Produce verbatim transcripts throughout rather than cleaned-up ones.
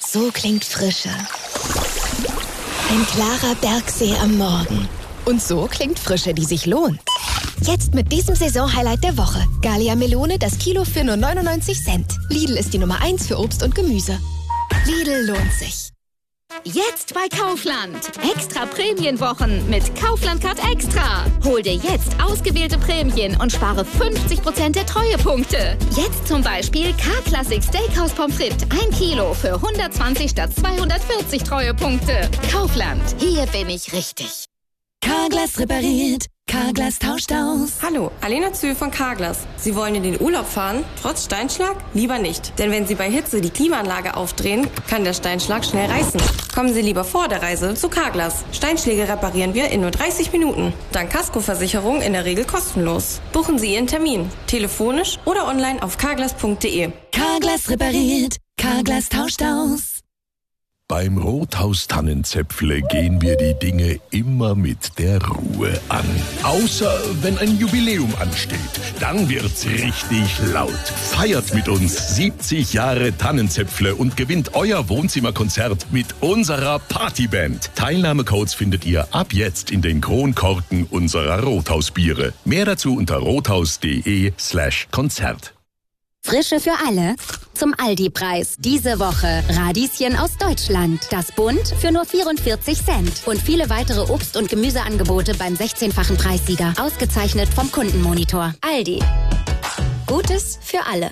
So klingt Frische. Ein klarer Bergsee am Morgen. Und so klingt Frische, die sich lohnt. Jetzt mit diesem Saisonhighlight der Woche. Gallia Melone, das Kilo für nur neunundneunzig Cent. Lidl ist die Nummer eins für Obst und Gemüse. Lidl lohnt sich. Jetzt bei Kaufland. Extra Prämienwochen mit Kaufland Card Extra. Hol dir jetzt ausgewählte Prämien und spare fünfzig Prozent der Treuepunkte. Jetzt zum Beispiel K-Classic Steakhouse Pommes frites. ein Kilo für hundertzwanzig statt zweihundertvierzig Treuepunkte. Kaufland. Hier bin ich richtig. Carglass repariert. Carglass tauscht aus. Hallo, Alena Zühl von Carglass. Sie wollen in den Urlaub fahren, trotz Steinschlag? Lieber nicht. Denn wenn Sie bei Hitze die Klimaanlage aufdrehen, kann der Steinschlag schnell reißen. Kommen Sie lieber vor der Reise zu Carglass. Steinschläge reparieren wir in nur dreißig Minuten. Dank Kaskoversicherung in der Regel kostenlos. Buchen Sie Ihren Termin. Telefonisch oder online auf carglass punkt de. Carglass repariert. Carglass tauscht aus. Beim Rothaus Tannenzäpfle gehen wir die Dinge immer mit der Ruhe an. Außer wenn ein Jubiläum ansteht. Dann wird's richtig laut. Feiert mit uns siebzig Jahre Tannenzäpfle und gewinnt euer Wohnzimmerkonzert mit unserer Partyband. Teilnahmecodes findet ihr ab jetzt in den Kronkorken unserer Rothausbiere. Mehr dazu unter rothaus.de slash Konzert. Frische für alle zum Aldi-Preis. Diese Woche Radieschen aus Deutschland. Das Bund für nur vierundvierzig Cent. Und viele weitere Obst- und Gemüseangebote beim sechzehnfachen Preissieger. Ausgezeichnet vom Kundenmonitor. Aldi. Gutes für alle.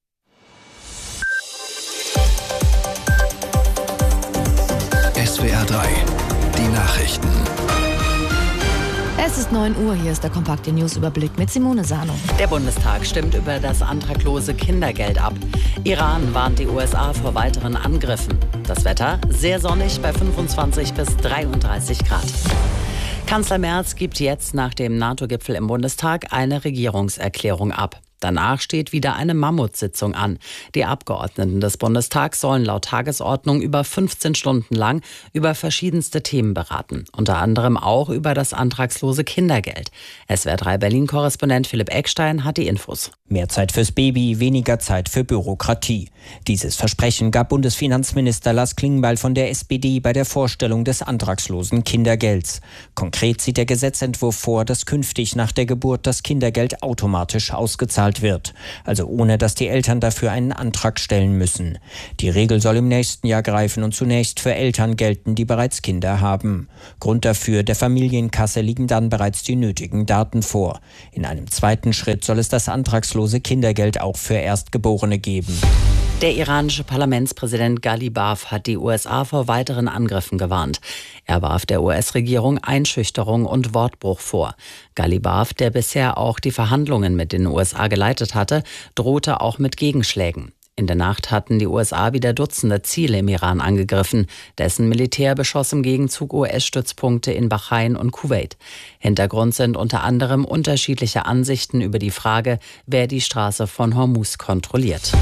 S W R drei. Die Nachrichten. Es ist neun Uhr, hier ist der kompakte News-Überblick mit Simone Sano. Der Bundestag stimmt über das antraglose Kindergeld ab. Iran warnt die U S A vor weiteren Angriffen. Das Wetter sehr sonnig bei fünfundzwanzig bis dreiunddreißig Grad. Kanzler Merz gibt jetzt nach dem NATO-Gipfel im Bundestag eine Regierungserklärung ab. Danach steht wieder eine Mammutsitzung an. Die Abgeordneten des Bundestags sollen laut Tagesordnung über fünfzehn Stunden lang über verschiedenste Themen beraten. Unter anderem auch über das antragslose Kindergeld. S W R drei Berlin-Korrespondent Philipp Eckstein hat die Infos. Mehr Zeit fürs Baby, weniger Zeit für Bürokratie. Dieses Versprechen gab Bundesfinanzminister Lars Klingbeil von der S P D bei der Vorstellung des antragslosen Kindergelds. Konkret sieht der Gesetzentwurf vor, dass künftig nach der Geburt das Kindergeld automatisch ausgezahlt wird, also ohne dass die Eltern dafür einen Antrag stellen müssen. Die Regel soll im nächsten Jahr greifen und zunächst für Eltern gelten, die bereits Kinder haben. Grund dafür, der Familienkasse liegen dann bereits die nötigen Daten vor. In einem zweiten Schritt soll es das antragslose Kindergeld auch für Erstgeborene geben. Der iranische Parlamentspräsident Ghalibaf hat die U S A vor weiteren Angriffen gewarnt. Er warf der U S-Regierung Einschüchterung und Wortbruch vor. Ghalibaf, der bisher auch die Verhandlungen mit den U S A geleitet hatte, drohte auch mit Gegenschlägen. In der Nacht hatten die U S A wieder Dutzende Ziele im Iran angegriffen. Dessen Militär beschoss im Gegenzug U S-Stützpunkte in Bahrain und Kuwait. Hintergrund sind unter anderem unterschiedliche Ansichten über die Frage, wer die Straße von Hormuz kontrolliert.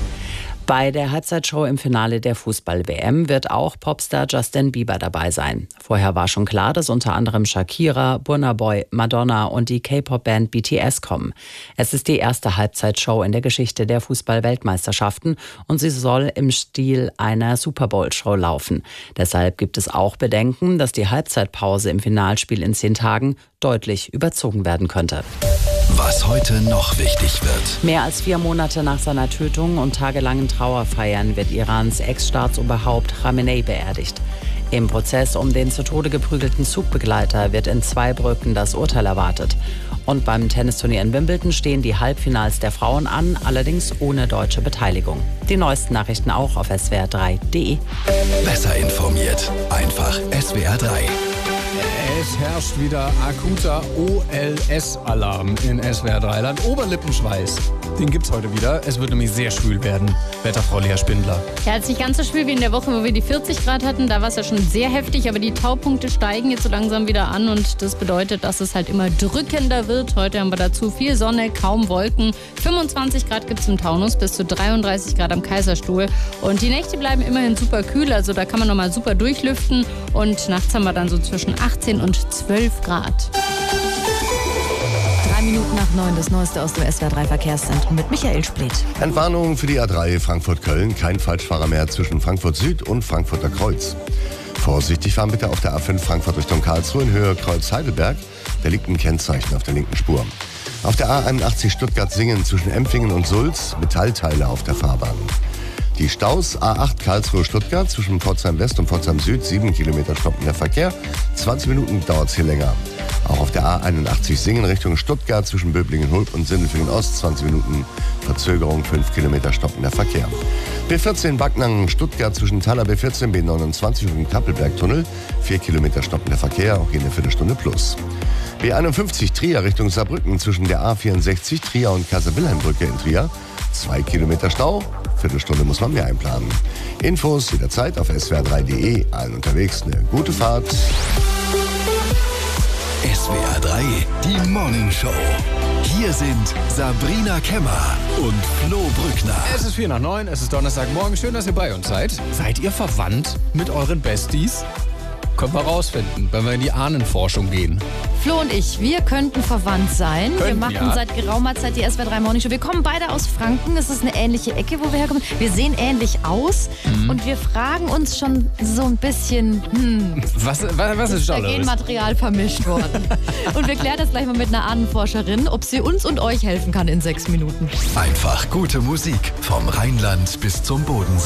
Bei der Halbzeitshow im Finale der Fußball-W M wird auch Popstar Justin Bieber dabei sein. Vorher war schon klar, dass unter anderem Shakira, Burna Boy, Madonna und die K-Pop-Band B T S kommen. Es ist die erste Halbzeitshow in der Geschichte der Fußball-Weltmeisterschaften und sie soll im Stil einer Super-Bowl-Show laufen. Deshalb gibt es auch Bedenken, dass die Halbzeitpause im Finalspiel in zehn Tagen deutlich überzogen werden könnte. Was heute noch wichtig wird. Mehr als vier Monate nach seiner Tötung und tagelangen Trauerfeiern wird Irans Ex-Staatsoberhaupt Khamenei beerdigt. Im Prozess um den zu Tode geprügelten Zugbegleiter wird in Zweibrücken das Urteil erwartet. Und beim Tennisturnier in Wimbledon stehen die Halbfinals der Frauen an, allerdings ohne deutsche Beteiligung. Die neuesten Nachrichten auch auf S W R drei punkt de. Besser informiert. Einfach S W R drei. Es herrscht wieder akuter O L S-Alarm in S W R drei Land. Oberlippenschweiß, den gibt's heute wieder. Es wird nämlich sehr schwül werden. Wetterfrau Lea Spindler. Ja, jetzt nicht ganz so schwül wie in der Woche, wo wir die vierzig Grad hatten. Da war es ja schon sehr heftig, aber die Taupunkte steigen jetzt so langsam wieder an und das bedeutet, dass es halt immer drückender wird. Heute haben wir dazu viel Sonne, kaum Wolken. fünfundzwanzig Grad gibt's im Taunus, bis zu dreiunddreißig Grad am Kaiserstuhl. Und die Nächte bleiben immerhin super kühl, also da kann man nochmal super durchlüften. Und nachts haben wir dann so zwischen achtzehn und zwölf Grad. Drei Minuten nach neun, das Neueste aus dem S W R drei Verkehrszentrum mit Michael Splitt. Entwarnung für die A drei Frankfurt-Köln. Kein Falschfahrer mehr zwischen Frankfurt Süd und Frankfurter Kreuz. Vorsichtig fahren bitte auf der A fünf Frankfurt Richtung Karlsruhe in Höhe Kreuz Heidelberg. Da liegt ein Kennzeichen auf der linken Spur. Auf der A einundachtzig Stuttgart-Singen zwischen Empfingen und Sulz Metallteile auf der Fahrbahn. Die Staus A acht Karlsruhe-Stuttgart zwischen Pforzheim West und Pforzheim Süd, sieben Kilometer stoppender Verkehr. zwanzig Minuten dauert es hier länger. Auch auf der A einundachtzig Singen Richtung Stuttgart zwischen Böblingen-Hulb und Sindelfingen Ost, zwanzig Minuten Verzögerung, fünf Kilometer stoppender Verkehr. B vierzehn Backnang Stuttgart zwischen Thaler B vierzehn B neunundzwanzig und dem Kappelbergtunnel, vier Kilometer stoppender Verkehr, auch hier eine Viertelstunde plus. B einundfünfzig Trier Richtung Saarbrücken zwischen der A vierundsechzig Trier und Kaiser-Wilhelm-Brücke in Trier, zwei Kilometer Stau. Viertelstunde muss man mehr einplanen. Infos jederzeit auf s w r drei punkt d e. Allen unterwegs eine gute Fahrt. S W R drei, die Morning Show. Hier sind Sabrina Kemmer und Flo Brückner. Es ist vier nach neun, es ist Donnerstagmorgen. Schön, dass ihr bei uns seid. Seid ihr verwandt mit euren Besties? Können wir rausfinden, wenn wir in die Ahnenforschung gehen. Flo und ich, wir könnten verwandt sein. Könnten, wir machen ja. seit geraumer Zeit die S W R drei Morning Show. Wir kommen beide aus Franken. Es ist eine ähnliche Ecke, wo wir herkommen. Wir sehen ähnlich aus. Mhm. Und wir fragen uns schon so ein bisschen, hm, was, was, was ist, ist da los? Genmaterial vermischt worden. Und wir klären das gleich mal mit einer Ahnenforscherin, ob sie uns und euch helfen kann in sechs Minuten. Einfach gute Musik vom Rheinland bis zum Bodensee.